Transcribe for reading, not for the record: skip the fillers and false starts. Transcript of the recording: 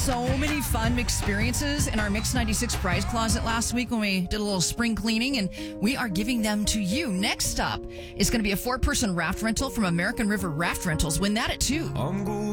so many fun experiences in our Mix 96 prize closet last week when we did a little spring cleaning, and we are giving them to you. Next up is going to be a 4-person raft rental from American River Raft Rentals. Win that at 2.